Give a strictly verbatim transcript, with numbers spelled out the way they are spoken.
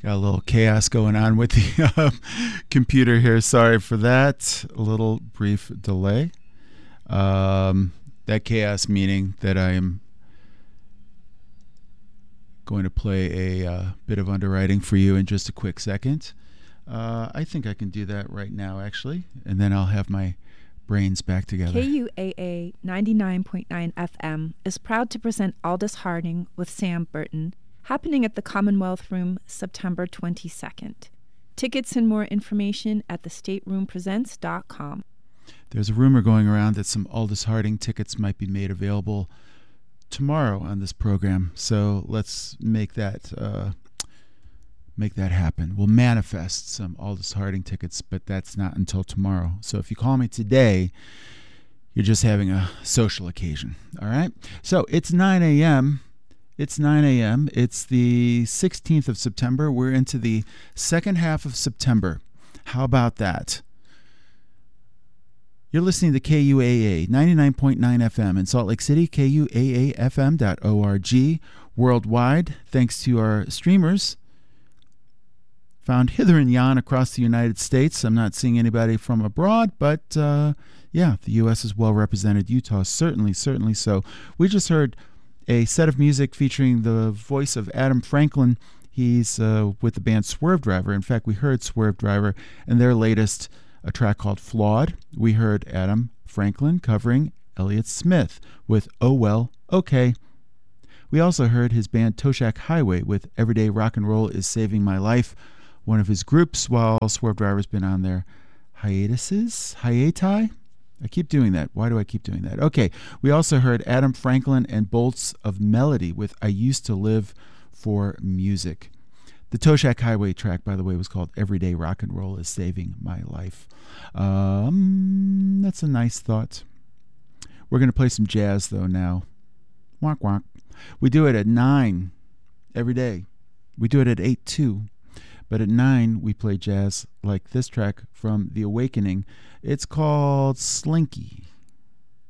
Got a little chaos going on with the uh, computer here. Sorry for that. A little brief delay. Um, that chaos meaning that I am going to play a uh, bit of underwriting for you in just a quick second. Uh, I think I can do that right now, actually, and then I'll have my brains back together. K U A A ninety-nine point nine F M is proud to present Aldous Harding with Sam Burton, happening at the Commonwealth Room September twenty-second. Tickets and more information at the state room presents dot com. There's a rumor going around that some Aldous Harding tickets might be made available tomorrow on this program, so let's make that uh, make that happen. We'll manifest some Aldous Harding tickets, but that's not until tomorrow. So if you call me today, you're just having a social occasion, all right? So it's nine a.m. It's nine a.m. It's the sixteenth of September. We're into the second half of September. How about that? You're listening to K U A A ninety-nine point nine F M in Salt Lake City, K U A A F M dot org. Worldwide, thanks to our streamers found hither and yon across the United States. I'm not seeing anybody from abroad, but uh, yeah, the U S is well represented. Utah, certainly, certainly so. We just heard a set of music featuring the voice of Adam Franklin. He's uh, with the band Swerve Driver. In fact, we heard Swerve Driver and their latest, a track called Flawed. We heard Adam Franklin covering Elliott Smith with Oh Well, Okay. We also heard his band Toshak Highway with Everyday Rock and Roll is Saving My Life, one of his groups, while Swerve Driver's been on their hiatuses, hiati. I keep doing that. Why do I keep doing that? Okay, we also heard Adam Franklin and Bolts of Melody with I Used to Live for Music. The Toshak Highway track, by the way, was called Everyday Rock and Roll is Saving My Life. Um, that's a nice thought. We're going to play some jazz, though, now. Wonk, wonk. We do it at nine every day. We do it at eight, too. But at nine, we play jazz like this track from The Awakening. It's called Slinky.